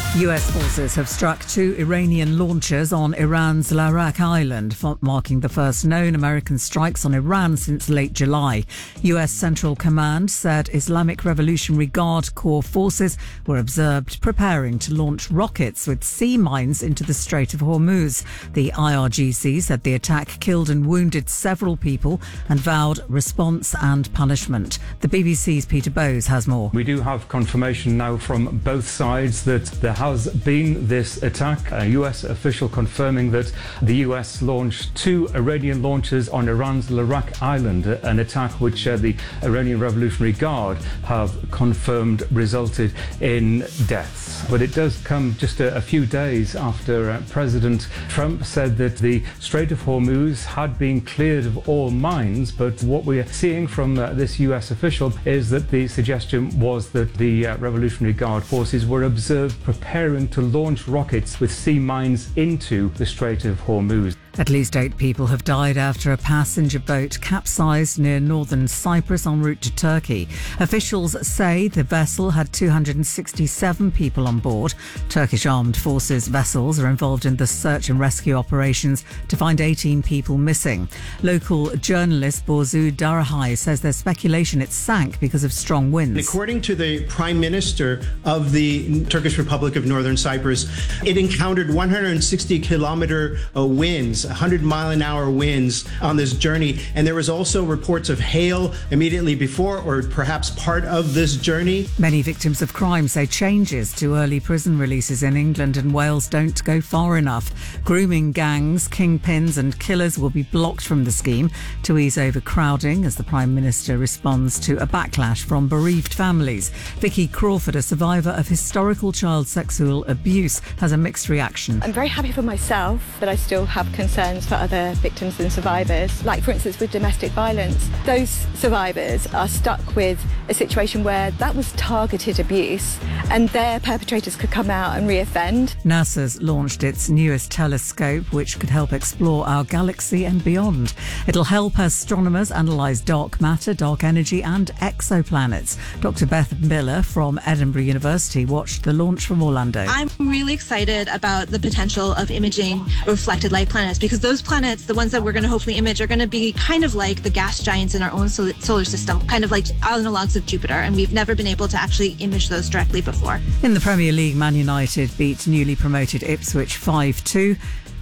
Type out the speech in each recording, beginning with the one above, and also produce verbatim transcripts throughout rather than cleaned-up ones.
U S forces have struck two Iranian launchers on Iran's Larak Island, marking the first known American strikes on Iran since late July. U S Central Command said Islamic Revolutionary Guard Corps forces were observed preparing to launch rockets with sea mines into the Strait of Hormuz. The I R G C said the attack killed and wounded several people and vowed response and punishment. The B B C's Peter Bowes has more. We do have confirmation now from both sides that there has been this attack. A U S official confirming that the U S launched two Iranian launchers on Iran's Larak Island, an attack which uh, the Iranian Revolutionary Guard have confirmed resulted in deaths. But it does come just a, a few days after uh, President Trump said that the Strait of Hormuz had been cleared of all mines. But what we are seeing from uh, this U S official is that the suggestion was that the uh, Revolutionary Guard forces were observed preparing to launch rockets with sea mines into the Strait of Hormuz. At least eight people have died after a passenger boat capsized near northern Cyprus en route to Turkey. Officials say the vessel had two hundred sixty-seven people on board. Turkish armed forces vessels are involved in the search and rescue operations to find eighteen people missing. Local journalist Borzu Darahai says there's speculation it sank because of strong winds. According to the Prime Minister of the Turkish Republic of Northern Cyprus, it encountered one hundred sixty kilometer uh, winds, one hundred mile an hour winds on this journey. And there was also reports of hail immediately before or perhaps part of this journey. Many victims of crime say changes to early prison releases in England and Wales don't go far enough. Grooming gangs, kingpins and killers will be blocked from the scheme to ease overcrowding as the Prime Minister responds to a backlash from bereaved families. Vicky Crawford, a survivor of historical child sexual abuse, has a mixed reaction. I'm very happy for myself, but I still have concerns for other victims and survivors. Like, for instance, with domestic violence, those survivors are stuck with a situation where that was targeted abuse and their perpetrators could come out and reoffend. NASA's launched its newest telescope, which could help explore our galaxy and beyond. It'll help astronomers analyse dark matter, dark energy and exoplanets. Doctor Beth Miller from Edinburgh University watched the launch from Orlando. I'm really excited about the potential of imaging reflected light planets, because those planets, the ones that we're going to hopefully image, are going to be kind of like the gas giants in our own solar system, kind of like analogues of Jupiter, and we've never been able to actually image those directly before. In the Premier League, Man United beat newly promoted Ipswich five two.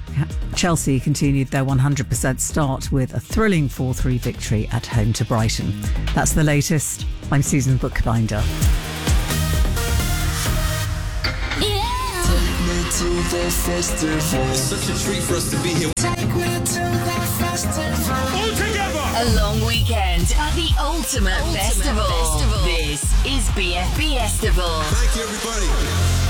Chelsea continued their one hundred percent start with a thrilling four three victory at home to Brighton. That's the latest. I'm Susan Bookbinder. To the festival. Such a treat for us to be here. Take me to the festival. All together. A long weekend at the ultimate, ultimate festival. festival. This is B F B Festival. Thank you, everybody.